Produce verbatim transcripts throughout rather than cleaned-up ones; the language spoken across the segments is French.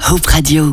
Hope Radio.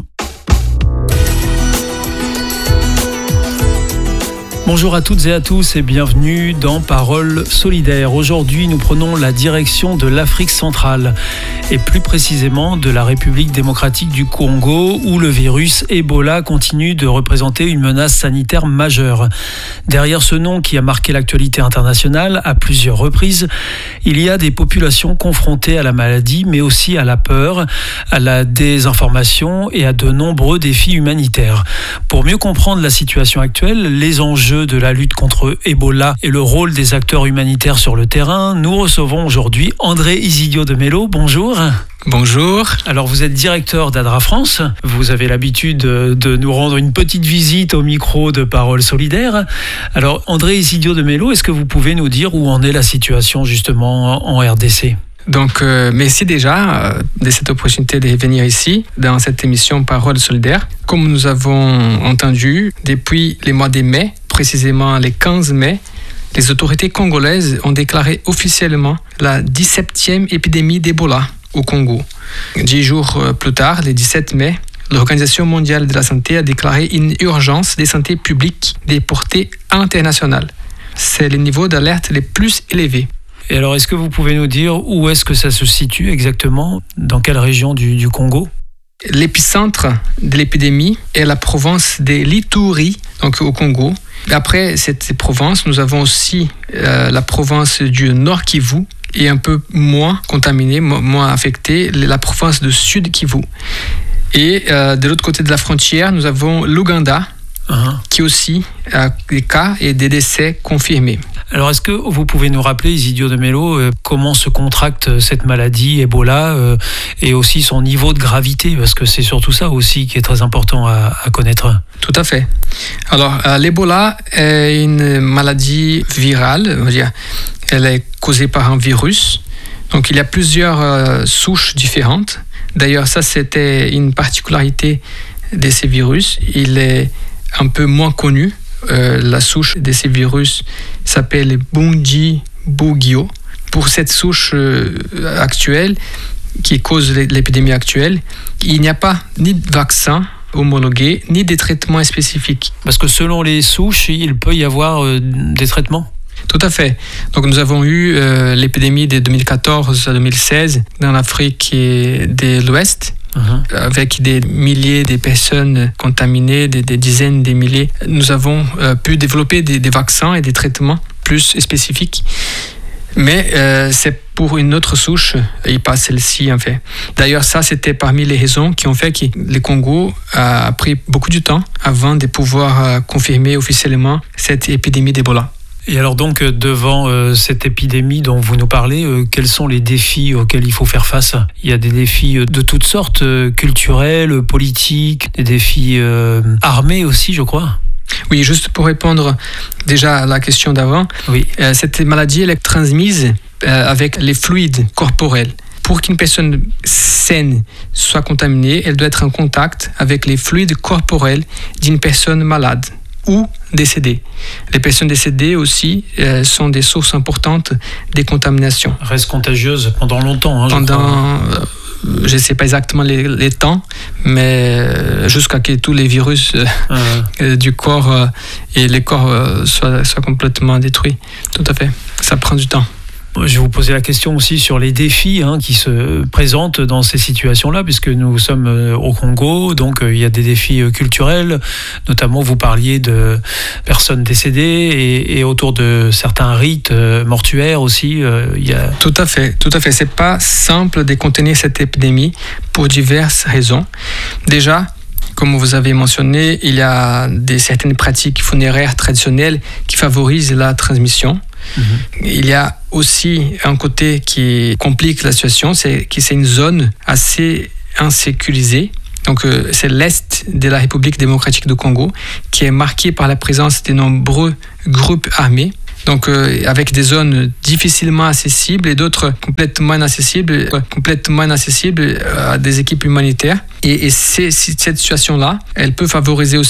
Bonjour à toutes et à tous et bienvenue dans Paroles solidaires. Aujourd'hui, nous prenons la direction de l'Afrique centrale et plus précisément de la République démocratique du Congo où le virus Ebola continue de représenter une menace sanitaire majeure. Derrière ce nom qui a marqué l'actualité internationale à plusieurs reprises, il y a des populations confrontées à la maladie mais aussi à la peur, à la désinformation et à de nombreux défis humanitaires. Pour mieux comprendre la situation actuelle, les enjeux de la lutte contre Ebola et le rôle des acteurs humanitaires sur le terrain, nous recevons aujourd'hui André Isidio de Mello. Bonjour. Bonjour. Alors vous êtes directeur d'Adra France. Vous avez l'habitude de nous rendre une petite visite au micro de Paroles solidaires. Alors André Isidio de Mello, est-ce que vous pouvez nous dire où en est la situation justement en R D C ? Donc, euh, merci déjà euh, de cette opportunité de venir ici, dans cette émission Paroles solidaires. Comme nous avons entendu, depuis les mois de mai, précisément le quinze mai, les autorités congolaises ont déclaré officiellement la dix-septième épidémie d'Ebola au Congo. Dix jours plus tard, le dix-sept mai, l'Organisation mondiale de la santé a déclaré une urgence de santé publique de portée internationale. C'est le niveau d'alerte le plus élevé. Et alors, est-ce que vous pouvez nous dire où est-ce que ça se situe exactement ? Dans quelle région du, du Congo ? L'épicentre de l'épidémie est la province de l'Ituri, donc au Congo. Après cette province, nous avons aussi euh, la province du Nord Kivu et un peu moins contaminée, moins affectée, la province du Sud Kivu. Et euh, de l'autre côté de la frontière, nous avons l'Ouganda, uh-huh. qui aussi a des cas et des décès confirmés. Alors, est-ce que vous pouvez nous rappeler, Isidio de Mello, euh, comment se contracte cette maladie, Ebola, euh, et aussi son niveau de gravité, parce que c'est surtout ça aussi qui est très important à, à connaître. Tout à fait. Alors, euh, l'Ebola est une maladie virale, on va dire. Elle est causée par un virus. Donc, il y a plusieurs euh, souches différentes. D'ailleurs, ça, c'était une particularité de ces virus. Il est un peu moins connu. Euh, la souche de ces virus s'appelle Bundibugyo. Pour cette souche euh, actuelle, qui cause l'épidémie actuelle, il n'y a pas ni de vaccin homologué, ni de traitement spécifique. Parce que selon les souches, il peut y avoir euh, des traitements ? Tout à fait. Donc nous avons eu euh, l'épidémie de deux mille quatorze à deux mille seize dans l'Afrique de l'Ouest, uh-huh. avec des milliers de personnes contaminées, des, des dizaines de milliers. Nous avons euh, pu développer des, des vaccins et des traitements plus spécifiques. Mais euh, c'est pour une autre souche et pas celle-ci en fait. D'ailleurs, ça c'était parmi les raisons qui ont fait que le Congo a pris beaucoup de temps avant de pouvoir euh, confirmer officiellement cette épidémie d'Ebola. Et alors donc, devant euh, cette épidémie dont vous nous parlez, euh, quels sont les défis auxquels il faut faire face ? Il y a des défis de toutes sortes, euh, culturels, politiques, des défis euh, armés aussi, je crois. Oui, juste pour répondre déjà à la question d'avant, oui. euh, cette maladie elle est transmise euh, avec les fluides corporels. Pour qu'une personne saine soit contaminée, elle doit être en contact avec les fluides corporels d'une personne malade ou décédées. Les personnes décédées aussi euh, sont des sources importantes des contaminations. Restent contagieuses pendant longtemps. Hein, pendant, euh, je ne sais pas exactement les, les temps, mais euh, jusqu'à ce que tous les virus euh, ah. euh, du corps euh, et les corps euh, soient, soient complètement détruits. Tout à fait. Ça prend du temps. Je vais vous poser la question aussi sur les défis hein, qui se présentent dans ces situations-là, puisque nous sommes au Congo, donc euh, il y a des défis culturels, notamment vous parliez de personnes décédées et, et autour de certains rites euh, mortuaires aussi. Euh, il y a... Tout à fait, tout à fait. C'est pas simple de contenir cette épidémie pour diverses raisons. Déjà, comme vous avez mentionné, il y a des, certaines pratiques funéraires traditionnelles qui favorisent la transmission. Mmh. Il y a aussi un côté qui complique la situation, c'est que c'est une zone assez insécurisée. Donc, euh, c'est l'est de la République démocratique du Congo qui est marquée par la présence de nombreux groupes armés. Donc, euh, avec des zones difficilement accessibles et d'autres complètement inaccessibles, euh, complètement inaccessibles à des équipes humanitaires. Et, et c'est, cette situation-là, elle peut favoriser aussi